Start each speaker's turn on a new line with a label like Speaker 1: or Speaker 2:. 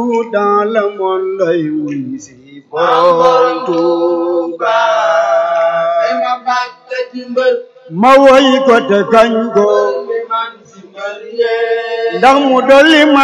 Speaker 1: dans le monde ay wuy si borom Tuuba
Speaker 2: ma bàkk ci mbër
Speaker 1: ma woy ko te kañ ko ndax mu dolli ma